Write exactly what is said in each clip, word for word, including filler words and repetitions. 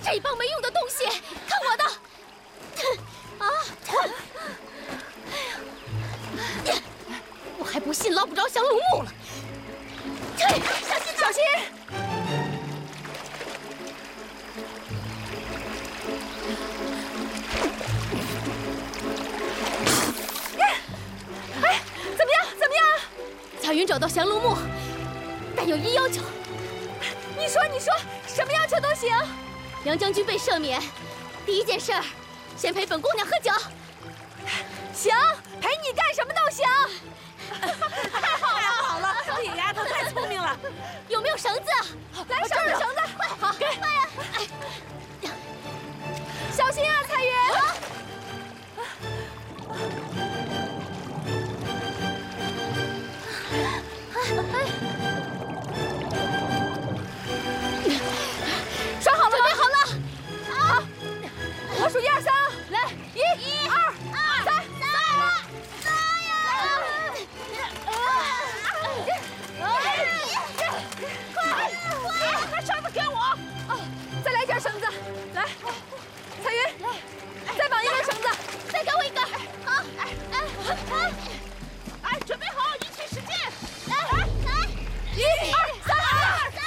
这帮没用的东西，看我的！啊！哎呀，我还不信捞不着降龙木了！小心，小心！哎，怎么样？怎么样？彩云找到降龙木，但有一要求。你说，你说，什么要求都行。梁将军被赦免，第一件事儿，先陪本姑娘喝酒。行，陪你干什么都行。 太好了，太好了，这丫头太聪明了。 有没有绳子？来，这儿有绳子，快，好，给，快呀！哎，小心啊，彩云！拴好了吗？准备好了。好，我数一二三，来，一、一、二、二、三、三、三呀！快，快，把绳子给我！再来一根绳子，来，彩云，再绑一根绳子，再给我一根。好，哎，哎，准备好，一起使劲！来，来，一、二、三、二、三。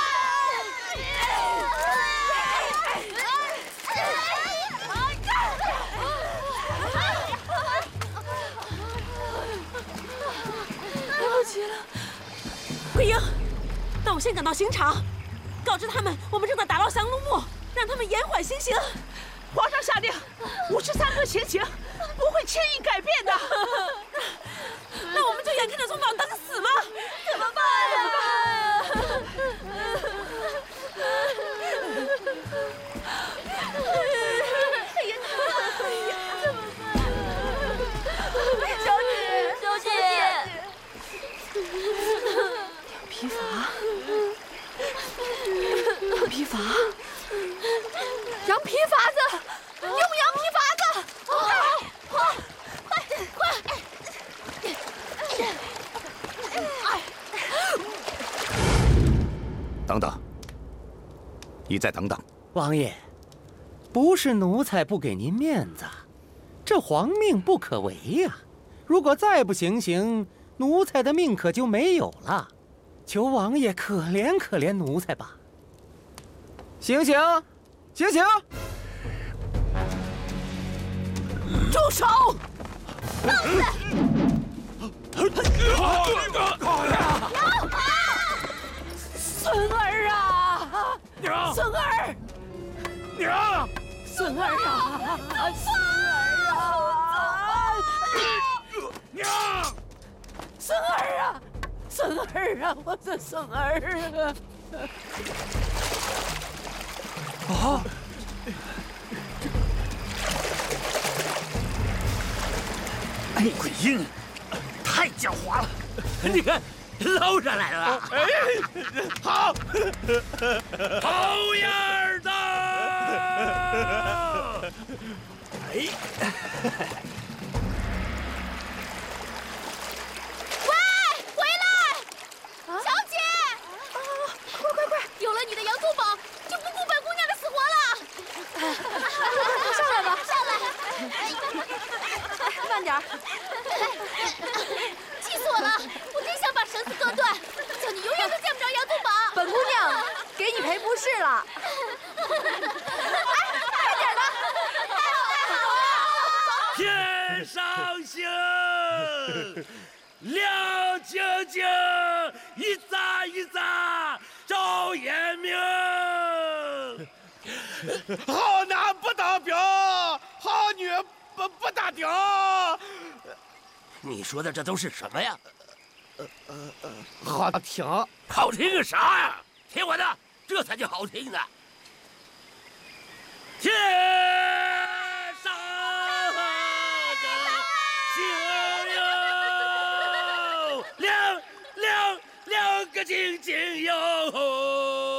来不及了，桂英，等我先赶到刑场，告知他们我们正在打捞降龙木，让他们延缓行刑。 皇上下令，五十三个刑刑不会轻易改变的。 那我们就眼看着从港等死吗？ 怎么办呀？哎呀，怎么办？小姐，小姐， 两匹筏，两匹筏， 羊皮筏子，用羊皮筏子，快，快，快，快！ 等等，你再等等。 王爷，不是奴才不给您面子，这皇命不可违呀、啊。如果再不行刑，奴才的命可就没有了。求王爷可怜可怜奴才吧。行刑，行刑！ 住手！ 放肆！ 孙儿啊！ 娘！ 孙儿！ 娘！ 孙儿啊！孙儿啊！ 娘！ 孙儿啊！孙儿啊！我的孙儿啊！ 啊！ 哎，桂英，太狡猾了！你看，捞上来了。 哎，好，好样儿的！ 哎， 喂，回来！小姐，快快快！有了你的羊头宝，就不顾本姑娘的死活了。上来吧，上来！慢点儿。气死我了！我真想把绳子割断，叫你永远都见不着羊头宝。 本姑娘给你赔不是了。 快点的！ 天上星，亮晶晶，一眨一眨照眼明。好男不当兵，好女不不打顶。 你说的这都是什么呀？ 呃呃呃，好听， 好听个啥呀？听我的，这才叫好听呢。 天上的星哟，亮亮亮个晶晶哟。